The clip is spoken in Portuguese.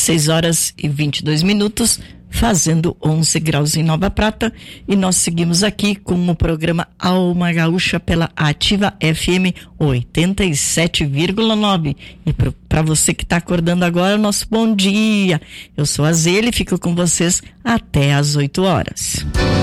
6 horas e 22 minutos, fazendo 11 graus em Nova Prata, e nós seguimos aqui com o programa Alma Gaúcha pela Ativa FM 87,9. E para você que está acordando agora, nosso bom dia. Eu sou a Zeli e fico com vocês até às 8 horas.